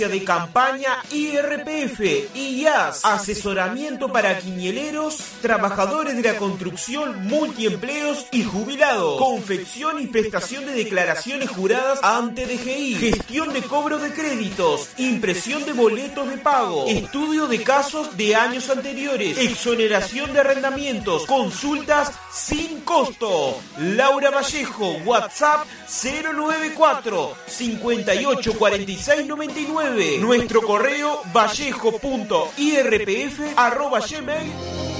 de campaña IRPF, IAS, asesoramiento para quinieleros, trabajadores de la construcción, multiempleos y jubilados, confección y prestación de declaraciones juradas ante DGI, gestión de cobro de créditos, impresión de boletos de pago, estudio de casos de años anteriores, exoneración de arrendamientos, consultas sin costo. Laura Vallejo, WhatsApp 094 58 46 99. Nuestro correo vallejo.irpf@gmail.com.